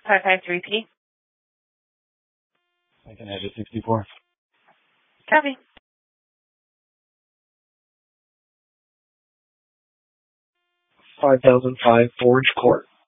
553P. I can edge at 64. Copy. 5005 Forge Court.